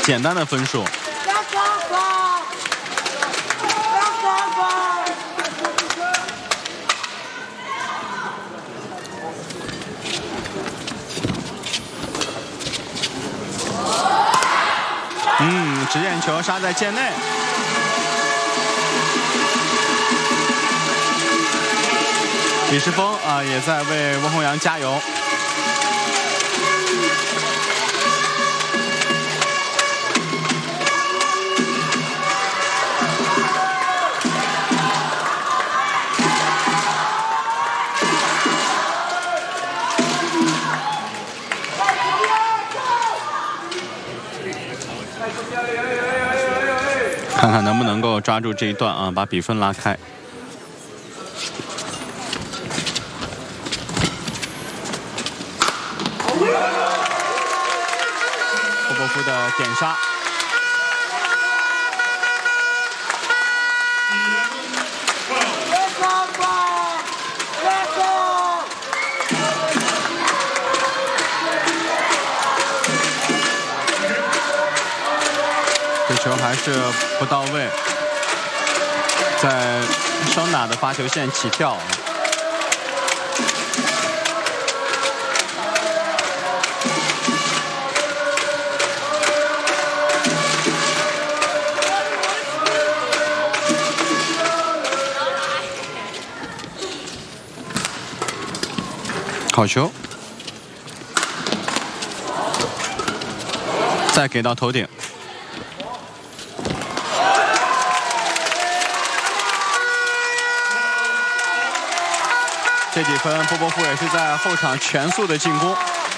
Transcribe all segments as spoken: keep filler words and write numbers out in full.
简单的分数。嗯，直线球杀在界内。李世峰啊，也在为温宏洋加油。看看能不能够抓住这一段啊，把比分拉开。波波夫的点杀。这球还是不到位，在双打的发球线起跳。好球，再给到头顶。这几分，波波夫也是在后场全速的进攻。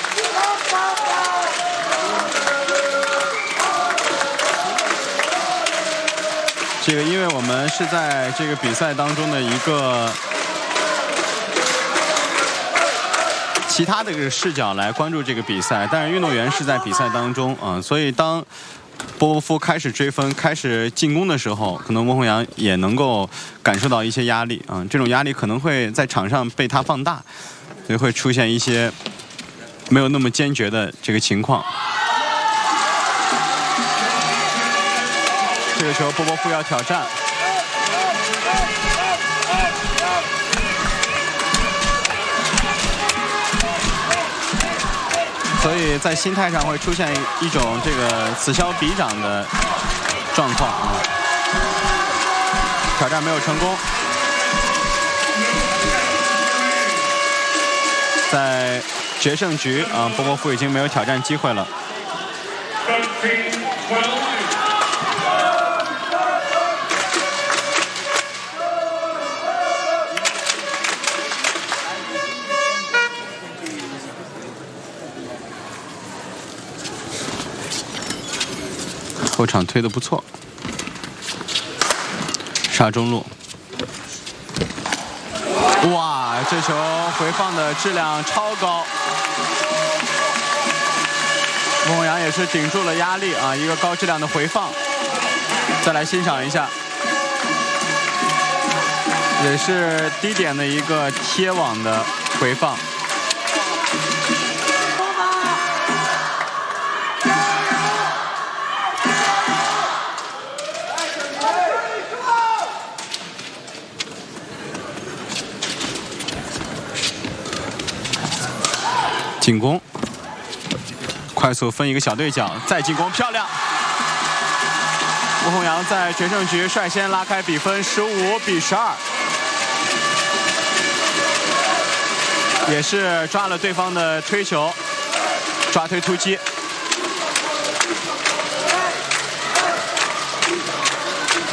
这个，因为我们是在这个比赛当中的一个其他的这个视角来关注这个比赛，但是运动员是在比赛当中啊、嗯，所以当波波夫开始追分、开始进攻的时候，可能温宏洋也能够感受到一些压力啊、嗯，这种压力可能会在场上被他放大，所以会出现一些没有那么坚决的这个情况。这个球波波夫要挑战。所以在心态上会出现一种这个此消彼长的状况啊，挑战没有成功，在决胜局啊，波波夫已经没有挑战机会了。后场推得不错，杀中路，哇，这球回放的质量超高，温宏洋也是顶住了压力啊，一个高质量的回放，再来欣赏一下，也是低点的一个贴网的回放。进攻，快速分一个小对角，再进攻，漂亮！温宏洋在决胜局率先拉开比分，十五比十二，也是抓了对方的推球，抓推突击。